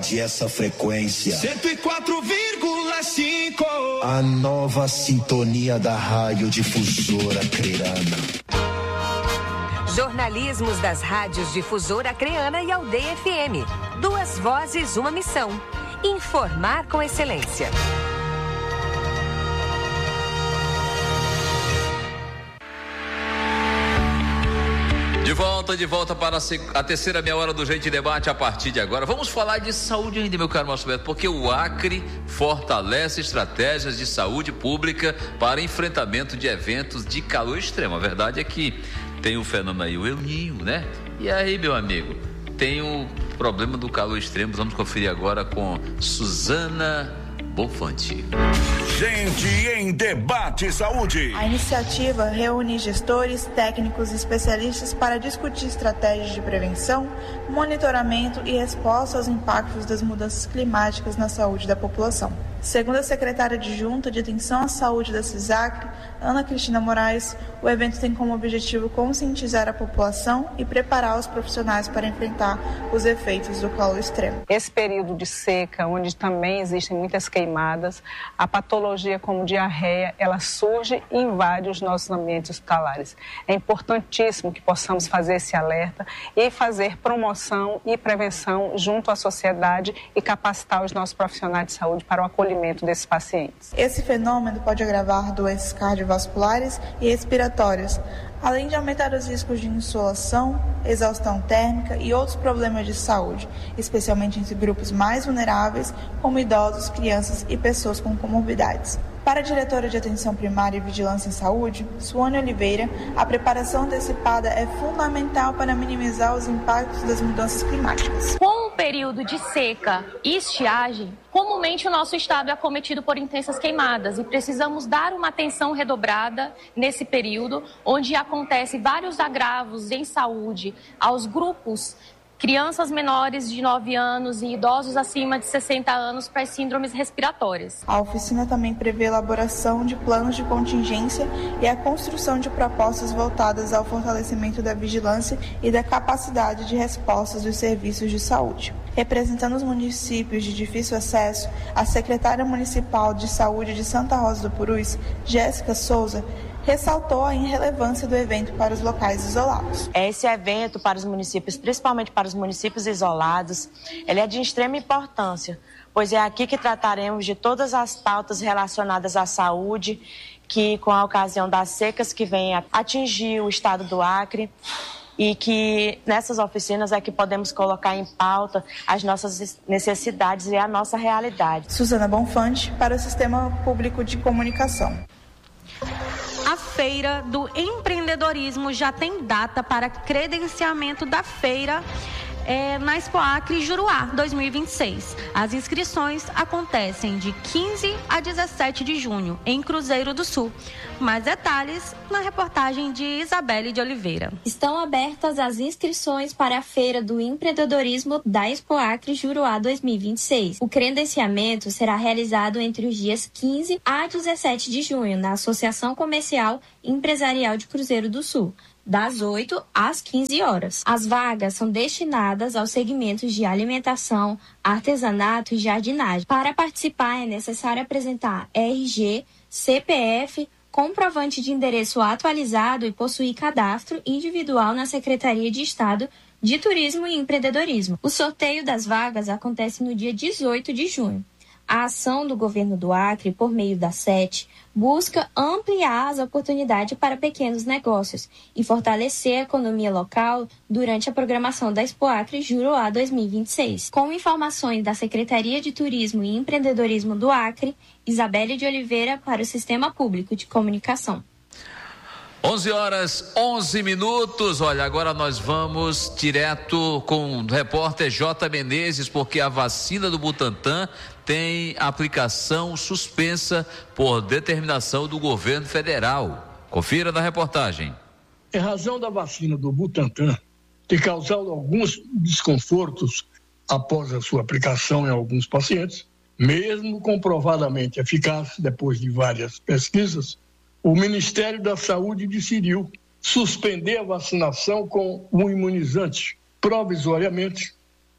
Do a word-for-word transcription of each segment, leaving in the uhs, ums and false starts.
pode essa frequência. cento e quatro vírgula cinco. A nova sintonia da Rádio Difusora Acreana. Jornalismos das rádios Difusora Acreana e Aldeia F M. Duas vozes, uma missão. Informar com excelência. De volta, de volta para a terceira meia hora do Gente Debate a partir de agora. Vamos falar de saúde ainda, meu caro Márcio Beto, porque o Acre fortalece estratégias de saúde pública para enfrentamento de eventos de calor extremo. A verdade é que tem o fenômeno aí, o El Ninho, né? E aí, meu amigo, tem o problema do calor extremo. Vamos conferir agora com Suzana Bonfante. Gente em Debate Saúde. A iniciativa reúne gestores, técnicos e especialistas para discutir estratégias de prevenção, monitoramento e resposta aos impactos das mudanças climáticas na saúde da população. Segundo a secretária adjunta de Atenção à Saúde da CISACRE, Ana Cristina Moraes, o evento tem como objetivo conscientizar a população e preparar os profissionais para enfrentar os efeitos do calor extremo. Esse período de seca, onde também existem muitas queimadas, a patologia como diarreia, ela surge e invade os nossos ambientes hospitalares. É importantíssimo que possamos fazer esse alerta e fazer promoção e prevenção junto à sociedade e capacitar os nossos profissionais de saúde para o acolhimento desses pacientes. Esse fenômeno pode agravar doenças cardiovasculares e respiratórias, além de aumentar os riscos de insolação, exaustão térmica e outros problemas de saúde, especialmente entre grupos mais vulneráveis, como idosos, crianças e pessoas com comorbidades. Para a diretora de Atenção Primária e Vigilância em Saúde, Suane Oliveira, a preparação antecipada é fundamental para minimizar os impactos das mudanças climáticas. Com o período de seca e estiagem, comumente o nosso estado é acometido por intensas queimadas e precisamos dar uma atenção redobrada nesse período, onde acontecem vários agravos em saúde aos grupos crianças menores de nove anos e idosos acima de sessenta anos para as síndromes respiratórias. A oficina também prevê a elaboração de planos de contingência e a construção de propostas voltadas ao fortalecimento da vigilância e da capacidade de respostas dos serviços de saúde. Representando os municípios de difícil acesso, a secretária municipal de saúde de Santa Rosa do Purus, Jéssica Souza, ressaltou a irrelevância do evento para os locais isolados. Esse evento para os municípios, principalmente para os municípios isolados, ele é de extrema importância, pois é aqui que trataremos de todas as pautas relacionadas à saúde, que com a ocasião das secas que vem atingir o estado do Acre, e que nessas oficinas é que podemos colocar em pauta as nossas necessidades e a nossa realidade. Suzana Bonfante, para o Sistema Público de Comunicação. A Feira do Empreendedorismo já tem data para credenciamento da feira é, na Expo Acre Juruá dois mil e vinte e seis. As inscrições acontecem de quinze a dezessete de junho, em Cruzeiro do Sul. Mais detalhes na reportagem de Isabelle de Oliveira. Estão abertas as inscrições para a Feira do Empreendedorismo da Expo Acre Juruá dois mil e vinte e seis. O credenciamento será realizado entre os dias quinze a dezessete de junho, na Associação Comercial e Empresarial de Cruzeiro do Sul, das oito às quinze horas. As vagas são destinadas aos segmentos de alimentação, artesanato e jardinagem. Para participar é necessário apresentar R G, C P F, comprovante de endereço atualizado e possuir cadastro individual na Secretaria de Estado de Turismo e Empreendedorismo. O sorteio das vagas acontece no dia dezoito de junho. A ação do governo do Acre, por meio da S E T, busca ampliar as oportunidades para pequenos negócios e fortalecer a economia local durante a programação da Expo Acre Juruá dois mil e vinte e seis. Com informações da Secretaria de Turismo e Empreendedorismo do Acre, Isabelle de Oliveira para o Sistema Público de Comunicação. onze horas, onze minutos. Olha, agora nós vamos direto com o repórter J. Menezes, porque a vacina do Butantan tem aplicação suspensa por determinação do governo federal. Confira na reportagem. Em razão da vacina do Butantan ter causado alguns desconfortos após a sua aplicação em alguns pacientes, mesmo comprovadamente eficaz depois de várias pesquisas, o Ministério da Saúde decidiu suspender a vacinação com um imunizante provisoriamente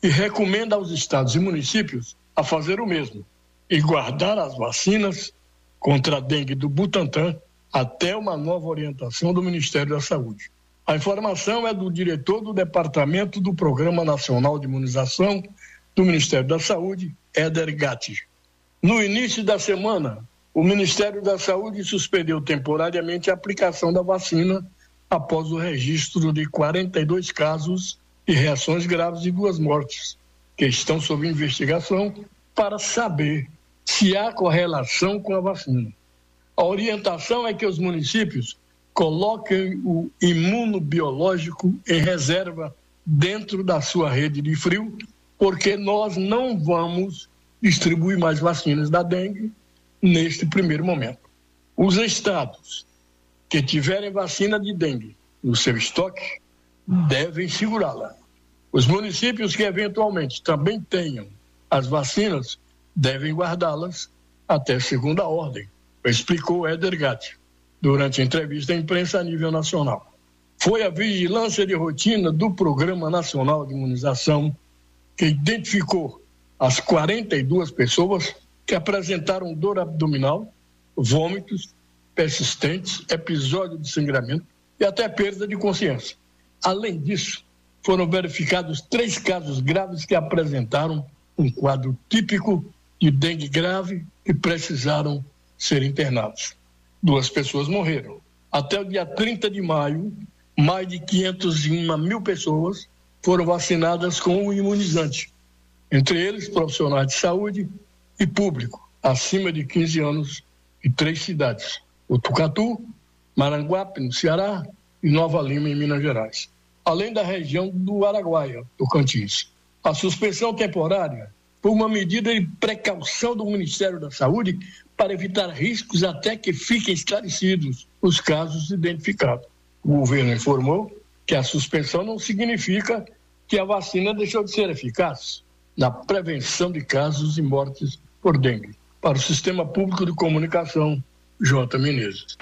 e recomenda aos estados e municípios a fazer o mesmo e guardar as vacinas contra a dengue do Butantan até uma nova orientação do Ministério da Saúde. A informação é do diretor do Departamento do Programa Nacional de Imunização do Ministério da Saúde, Éder Gatti. No início da semana, o Ministério da Saúde suspendeu temporariamente a aplicação da vacina após o registro de quarenta e dois casos e reações graves e duas mortes, que estão sob investigação para saber se há correlação com a vacina. A orientação é que os municípios coloquem o imunobiológico em reserva dentro da sua rede de frio, porque nós não vamos distribuir mais vacinas da dengue neste primeiro momento. Os estados que tiverem vacina de dengue no seu estoque devem segurá-la. Os municípios que eventualmente também tenham as vacinas devem guardá-las até segunda ordem, explicou Éder Gatti durante a entrevista à imprensa a nível nacional. Foi a vigilância de rotina do Programa Nacional de Imunização que identificou as quarenta e duas pessoas que apresentaram dor abdominal, vômitos persistentes, episódio de sangramento e até perda de consciência. Além disso, foram verificados três casos graves que apresentaram um quadro típico de dengue grave e precisaram ser internados. Duas pessoas morreram. Até o dia trinta de maio, mais de quinhentas e uma mil pessoas foram vacinadas com o imunizante, entre eles profissionais de saúde e público, acima de quinze anos, em três cidades: Botucatu, Maranguape, no Ceará, e Nova Lima, em Minas Gerais, além da região do Araguaia, Tocantins. A suspensão temporária foi uma medida de precaução do Ministério da Saúde para evitar riscos até que fiquem esclarecidos os casos identificados. O governo informou que a suspensão não significa que a vacina deixou de ser eficaz na prevenção de casos e mortes por dengue. Para o Sistema Público de Comunicação, J. Menezes.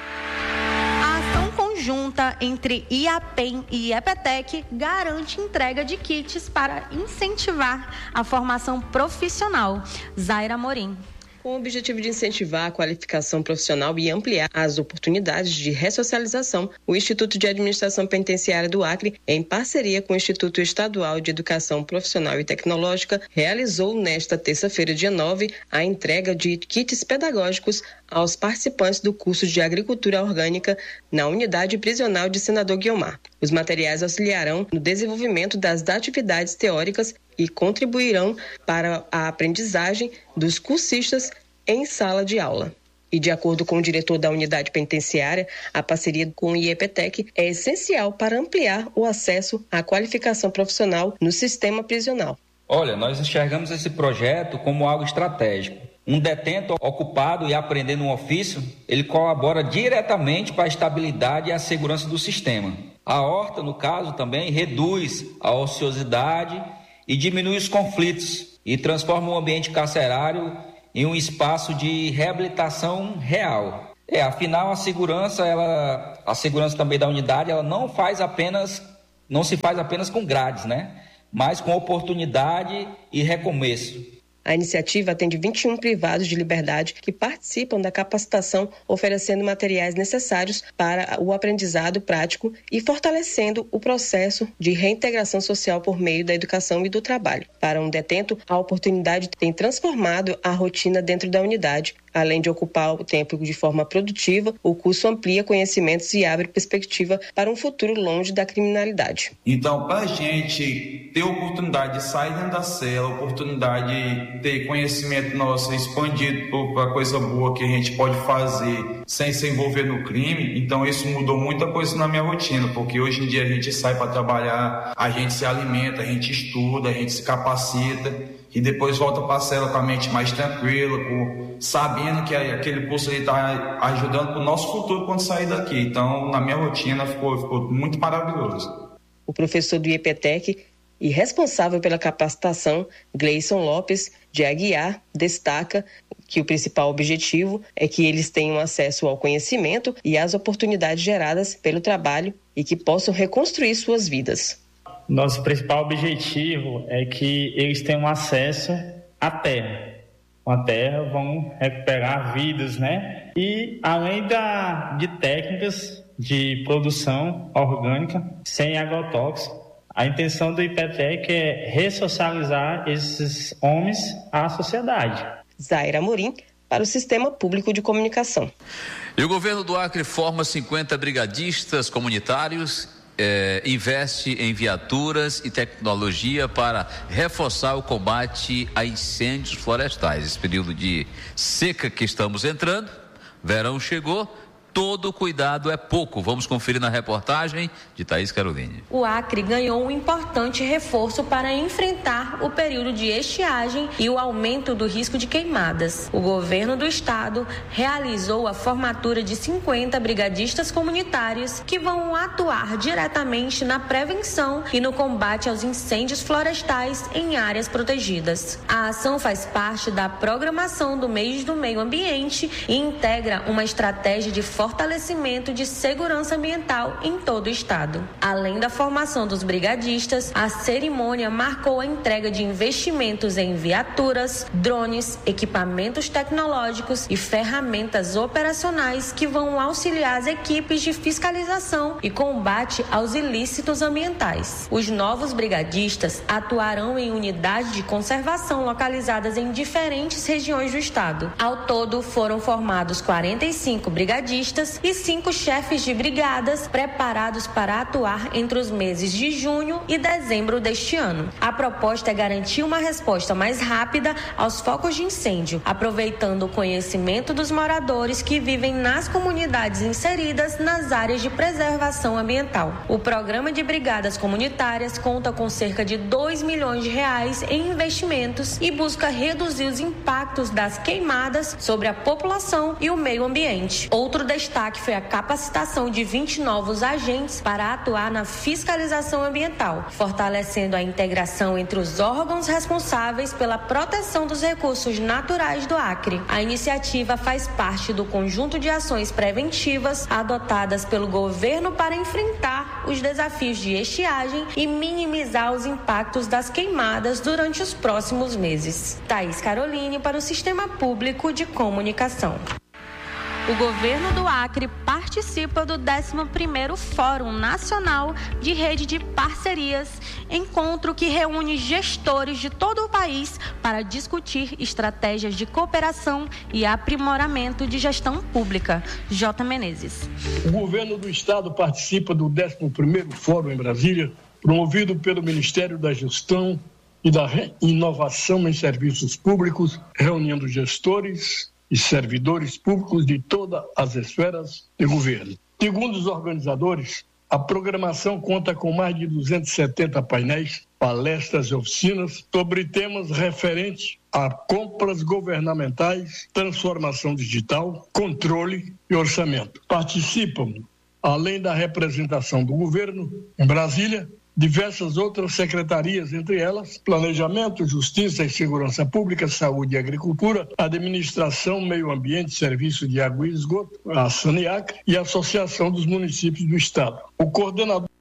Junta entre IAPEM e IEPTEC garante entrega de kits para incentivar a formação profissional. Zaira Morim. Com o objetivo de incentivar a qualificação profissional e ampliar as oportunidades de ressocialização, o Instituto de Administração Penitenciária do Acre, em parceria com o Instituto Estadual de Educação Profissional e Tecnológica, realizou nesta terça-feira, dia nove, a entrega de kits pedagógicos aos participantes do curso de Agricultura Orgânica na Unidade Prisional de Senador Guiomar. Os materiais auxiliarão no desenvolvimento das atividades teóricas e contribuirão para a aprendizagem dos cursistas em sala de aula. E, de acordo com o diretor da unidade penitenciária, a parceria com o IEPTEC é essencial para ampliar o acesso à qualificação profissional no sistema prisional. Olha, nós enxergamos esse projeto como algo estratégico. Um detento ocupado e aprendendo um ofício, ele colabora diretamente para a estabilidade e a segurança do sistema. A horta, no caso, também reduz a ociosidade e diminui os conflitos e transforma o ambiente carcerário em um espaço de reabilitação real. É, afinal, a segurança, ela, a segurança também da unidade, ela não faz apenas, não se faz apenas com grades, né? Mas com oportunidade e recomeço. A iniciativa atende vinte e um privados de liberdade que participam da capacitação, oferecendo materiais necessários para o aprendizado prático e fortalecendo o processo de reintegração social por meio da educação e do trabalho. Para um detento, a oportunidade tem transformado a rotina dentro da unidade. Além de ocupar o tempo de forma produtiva, o curso amplia conhecimentos e abre perspectiva para um futuro longe da criminalidade. Então, para a gente ter a oportunidade de sair dentro da cela, a oportunidade de ter conhecimento nosso expandido para coisa boa que a gente pode fazer sem se envolver no crime, então isso mudou muita coisa na minha rotina, porque hoje em dia a gente sai para trabalhar, a gente se alimenta, a gente estuda, a gente se capacita e depois volta para a cela com a mente mais tranquila, com, sabendo que aquele curso está ajudando para o nosso futuro quando sair daqui. Então, na minha rotina, ficou, ficou muito maravilhoso. O professor do IEPTEC e responsável pela capacitação, Gleison Lopes de Aguiar, destaca que o principal objetivo é que eles tenham acesso ao conhecimento e às oportunidades geradas pelo trabalho e que possam reconstruir suas vidas. Nosso principal objetivo é que eles tenham acesso à terra. Com a terra vão recuperar vidas, né? E além da, de técnicas de produção orgânica sem agrotóxico, a intenção do IPTEC é ressocializar esses homens à sociedade. Zaira Amorim, para o Sistema Público de Comunicação. E o governo do Acre forma cinquenta brigadistas comunitários, eh, investe em viaturas e tecnologia para reforçar o combate a incêndios florestais. Esse período de seca que estamos entrando, verão chegou, todo cuidado é pouco. Vamos conferir na reportagem de Thaís Caroline. O Acre ganhou um importante reforço para enfrentar o período de estiagem e o aumento do risco de queimadas. O governo do estado realizou a formatura de cinquenta brigadistas comunitários que vão atuar diretamente na prevenção e no combate aos incêndios florestais em áreas protegidas. A ação faz parte da programação do mês do meio ambiente e integra uma estratégia de fortalecimento de segurança ambiental em todo o estado. Além da formação dos brigadistas, a cerimônia marcou a entrega de investimentos em viaturas, drones, equipamentos tecnológicos e ferramentas operacionais que vão auxiliar as equipes de fiscalização e combate aos ilícitos ambientais. Os novos brigadistas atuarão em unidades de conservação localizadas em diferentes regiões do estado. Ao todo, foram formados quarenta e cinco brigadistas e cinco chefes de brigadas preparados para atuar entre os meses de junho e dezembro deste ano. A proposta é garantir uma resposta mais rápida aos focos de incêndio, aproveitando o conhecimento dos moradores que vivem nas comunidades inseridas nas áreas de preservação ambiental. O programa de brigadas comunitárias conta com cerca de dois milhões de reais em investimentos e busca reduzir os impactos das queimadas sobre a população e o meio ambiente. Outro destaque foi a capacitação de vinte novos agentes para atuar na fiscalização ambiental, fortalecendo a integração entre os órgãos responsáveis pela proteção dos recursos naturais do Acre. A iniciativa faz parte do conjunto de ações preventivas adotadas pelo governo para enfrentar os desafios de estiagem e minimizar os impactos das queimadas durante os próximos meses. Thaís Caroline para o Sistema Público de Comunicação. O governo do Acre participa do décimo primeiro Fórum Nacional de Rede de Parcerias, encontro que reúne gestores de todo o país para discutir estratégias de cooperação e aprimoramento de gestão pública. J. Menezes. O governo do estado participa do décimo primeiro Fórum em Brasília, promovido pelo Ministério da Gestão e da Inovação em Serviços Públicos, reunindo gestores e servidores públicos de todas as esferas de governo. Segundo os organizadores, a programação conta com mais de duzentos e setenta painéis, palestras e oficinas sobre temas referentes a compras governamentais, transformação digital, controle e orçamento. Participam, além da representação do governo em Brasília, diversas outras secretarias, entre elas Planejamento, Justiça e Segurança Pública, Saúde e Agricultura, Administração, Meio Ambiente, Serviço de Água e Esgoto, a SANEAC e a Associação dos Municípios do Estado. O coordenador